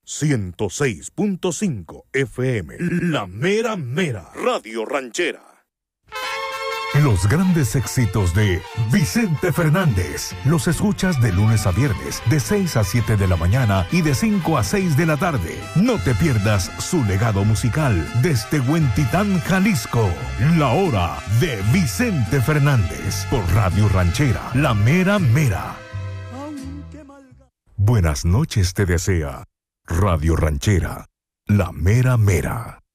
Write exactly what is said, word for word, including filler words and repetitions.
ciento seis punto cinco F M. La mera mera. Radio Ranchera. Los grandes éxitos de Vicente Fernández los escuchas de lunes a viernes de seis a siete de la mañana y de cinco a seis de la tarde. No te pierdas su legado musical desde Huentitán, Jalisco. La hora de Vicente Fernández por Radio Ranchera, La Mera Mera. Buenas noches te desea Radio Ranchera, La Mera Mera.